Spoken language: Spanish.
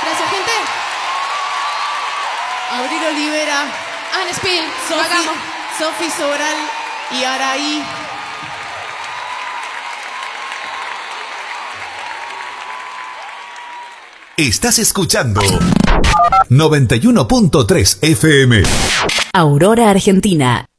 Gracias, gente. Abril Olivera, Anne Spill, hagamos. Sofi Sobral y Araí. Estás escuchando 91.3 FM. Aurora, Argentina.